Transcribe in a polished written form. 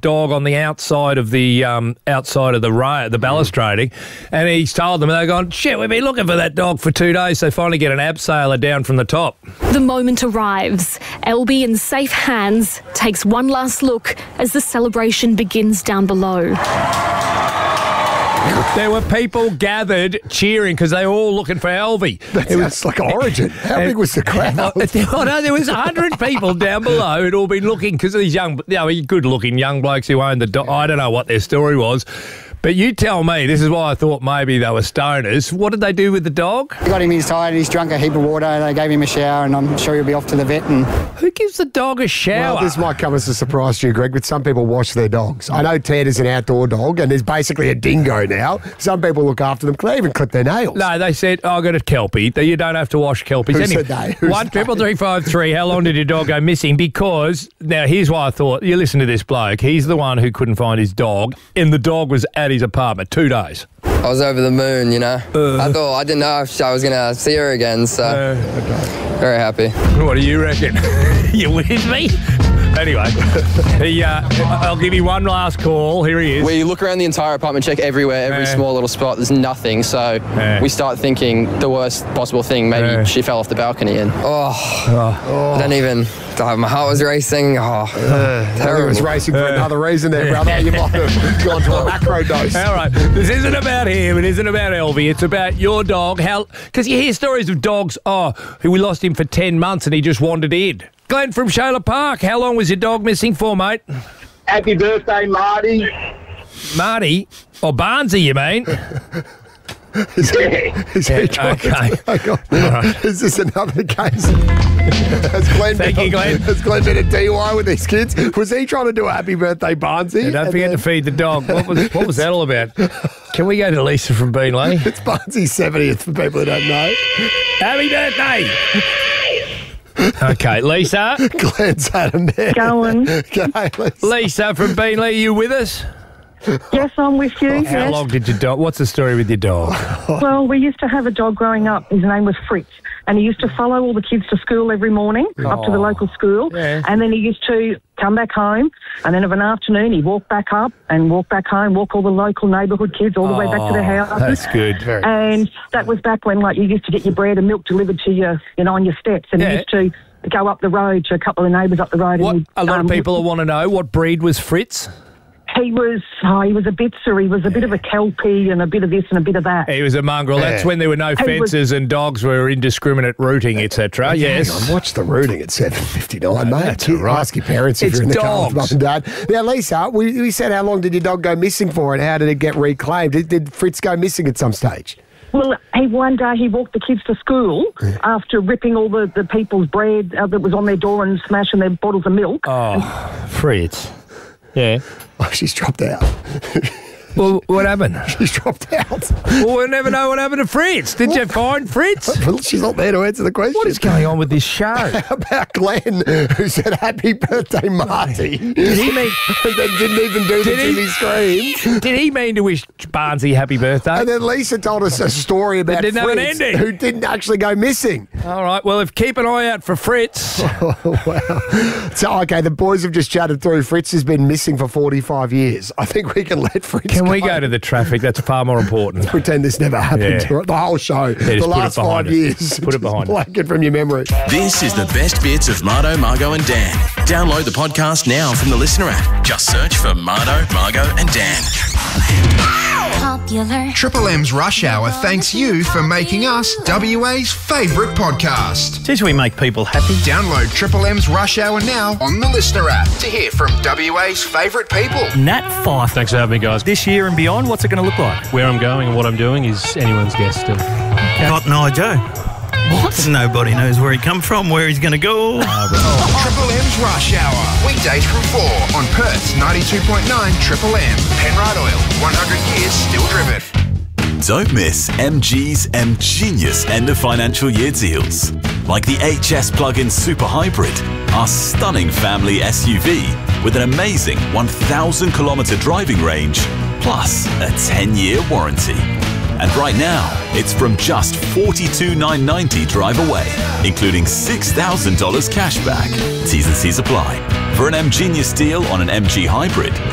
dog on the outside of the balustrading, and he's told them, and they're going, shit, we've been looking for that dog for 2 days. They finally get an abseiler down from the top. The moment arrives. Elby, in safe hands, takes one last look as the celebration begins down below. There were people gathered cheering because they were all looking for Elby. That's like Origin. How big was the crowd? There was 100 people down below who'd all been looking because of these good-looking young blokes who owned the dog. I don't know what their story was. But you tell me, this is why I thought maybe they were stoners. What did they do with the dog? They got him, he's tired, he's drunk a heap of water, they gave him a shower, and I'm sure he'll be off to the vet. And who gives the dog a shower? Well, this might come as a surprise to you, Greg, but some people wash their dogs. I know Ted is an outdoor dog, and there's basically a dingo now. Some people look after them, they even clip their nails. No, they said, I got a Kelpie. You don't have to wash Kelpies. Who said they? 1-333-553, how long did your dog go missing? Because, now here's why I thought, you listen to this bloke, he's the one who couldn't find his dog, and the dog was at his apartment 2 days. I was over the moon, you know. I didn't know if I was going to see her again, so very happy. What do you reckon? You with me? Anyway, I'll give you one last call. Here he is. We look around the entire apartment, check everywhere, every small little spot. There's nothing, so we start thinking the worst possible thing. Maybe she fell off the balcony and I don't even... my heart was racing. Terrible. It was racing for another reason there, brother. You might have gone to a macro dose. All right. This isn't about him. It isn't about Elby. It's about your dog. Because you hear stories of dogs, we lost him for 10 months and he just wandered in. Glenn from Shayla Park, how long was your dog missing for, mate? Happy birthday, Marty. Marty? Or Barnsey, you mean? Is he trying to... Right. Is this another case? Has Glenn been a DUI with these kids? Was he trying to do a happy birthday, Barnsey? Don't forget to feed the dog. What was that all about? Can we go to Lisa from Beanley? It's Barnsey's 70th for people who don't know. Happy birthday! Okay, Lisa. Glenn's had a mare. Going. G'day, Lisa. Lisa from Beanley, are you with us? Yes, I'm with you. How long did your dog... What's the story with your dog? Well, we used to have a dog growing up. His name was Fritz. And he used to follow all the kids to school every morning, up to the local school. Yeah. And then he used to come back home. And then of an afternoon, he'd walk back up and walk back home, walk all the local neighbourhood kids all the way back to their house. That's good. Very and that was back when, you used to get your bread and milk delivered to you, on your steps. And he used to go up the road to a couple of neighbours up the road. A lot of people want to know, what breed was Fritz? He was a bitzer. He was a bit of a Kelpie and a bit of this and a bit of that. He was a mongrel. Yeah. That's when there were no fences and dogs were indiscriminate rooting, etc. Yes. Hang on, watch the rooting at 7:59, mate. That's all right. Ask your parents if you're in the car with mum and dad. Now, Lisa, we said how long did your dog go missing for and how did it get reclaimed? Did Fritz go missing at some stage? Well, one day he walked the kids to school after ripping all the people's bread that was on their door and smashing their bottles of milk. Oh, Fritz. Yeah. Oh, she's dropped out. Well, what happened? She's dropped out. Well, we'll never know what happened to Fritz. Did you find Fritz? Well, she's not there to answer the question. What is going on with this show? How about Glenn, who said happy birthday, Marty? Did he mean... didn't even do the Jimmy scream. Did he mean to wish Barnsey happy birthday? And then Lisa told us a story about Fritz, have an ending. Who didn't actually go missing. All right, well, keep an eye out for Fritz. Oh, wow. So, okay, the boys have just chatted through. Fritz has been missing for 45 years. I think we can let Fritz Can we go to the traffic? That's far more important. Pretend this never happened. Yeah. The whole show. The last 5 years. Put it behind us. Blank it from your memory. This is the best bits of Marto, Margo and Dan. Download the podcast now from the Listener app. Just search for Marto, Margo and Dan. Popular. Triple M's Rush Hour thanks you for making us WA's favourite podcast. Since we make people happy. Download Triple M's Rush Hour now on the Listener app to hear from WA's favourite people. Nat Fyfe. Thanks for having me, guys. This year and beyond, what's it going to look like? Where I'm going and what I'm doing is anyone's guess still. Cotton Eye Joe. What? Nobody knows where he come from, where he's going to go. Triple M's Rush Hour. Weekdays from 4 on Perth's 92.9 Triple M. Penrite Oil. 100 years still driven. Don't miss MG's M-Genius end of financial year deals. Like the HS plug-in Super Hybrid, our stunning family SUV with an amazing 1,000-kilometre driving range, plus a 10-year warranty. And right now, it's from just $42,990 drive away, including $6,000 cash back. T's and C's apply. For an M-Genius deal on an MG Hybrid,